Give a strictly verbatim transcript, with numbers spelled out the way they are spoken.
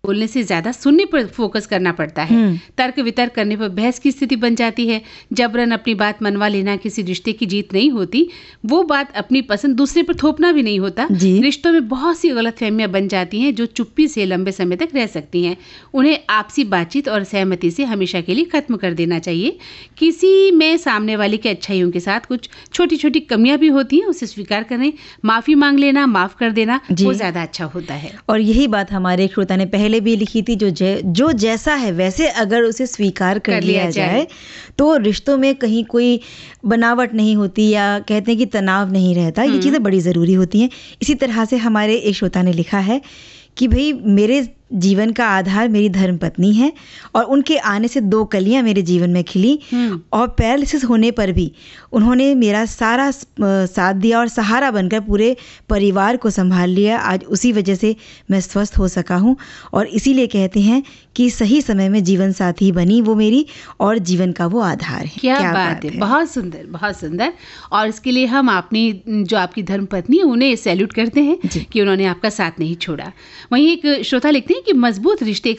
बोलने से ज्यादा सुनने पर फोकस करना पड़ता है। तर्क वितर्क करने पर बहस की स्थिति बन जाती है। जबरन अपनी बात मनवा लेना किसी रिश्ते की जीत नहीं होती। वो बात अपनी पसंद दूसरे पर थोपना भी नहीं होता। रिश्तों में बहुत सी गलतफहमियां बन जाती हैं जो चुप्पी से लंबे समय तक रह सकती हैं। उन्हें आपसी बातचीत और सहमति से हमेशा के लिए खत्म कर देना चाहिए। किसी में सामने वाले की अच्छाइयों के साथ कुछ छोटी छोटी कमियां भी होती हैं, उसे स्वीकार करें, माफी मांग लेना, माफ कर देना, वो ज्यादा अच्छा होता है। और यही बात हमारे एक श्रोता ने पहले भी लिखी थी, जो जो जैसा है वैसे अगर उसे स्वीकार कर, कर लिया, लिया जाए, जाए तो रिश्तों में कहीं कोई बनावट नहीं होती, या कहते हैं कि तनाव नहीं रहता। ये चीज़ें बड़ी ज़रूरी होती हैं। इसी तरह से हमारे एक श्रोता ने लिखा है कि भाई मेरे जीवन का आधार मेरी धर्मपत्नी है और उनके आने से दो कलियां मेरे जीवन में खिली और पैरालिसिस होने पर भी उन्होंने मेरा सारा साथ दिया और सहारा बनकर पूरे परिवार को संभाल लिया। आज उसी वजह से मैं स्वस्थ हो सका हूं और इसीलिए कहते हैं कि सही समय में जीवन साथी बनी वो मेरी और जीवन का वो आधार है। क्या, क्या बात, बात है, है। बहुत सुंदर, बहुत सुंदर। और इसके लिए हम अपनी जो आपकी धर्मपत्नी है उन्हें सैल्यूट करते हैं कि उन्होंने आपका साथ नहीं छोड़ा। वहीं एक श्रोता लिखते हैं कि मजबूत रिश्ते